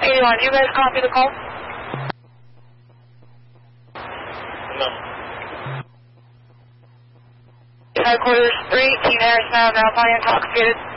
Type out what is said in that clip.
81, do you guys copy the call? No. Headquarters 3, Teen Harris now, now intoxicated.